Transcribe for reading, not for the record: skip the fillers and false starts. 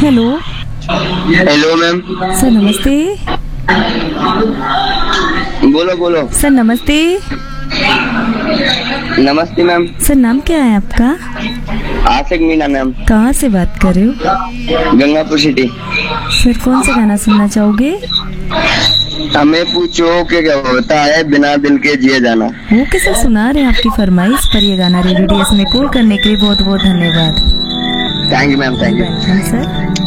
Hello. Hello ma'am. Sir नमस्ते। बोलो बोलो। सर नमस्ते। नमस्ते मैम। सर नाम क्या है आपका? आशिक मीना मैम। कहाँ से बात कर रहे हो? गंगापुर सिटी। सर कौन सा गाना सुनना चाहोगे? हमें पूछो कि क्या होता है बिना दिल के जिए जाना। वो कैसे सुना रहे हैं आपकी फरमाइश पर ये गाना। रेडियो DS में कॉल करने के लिए बहुत बहुत धन्यवाद। Thank you ma'am, thank you. Welcome sir.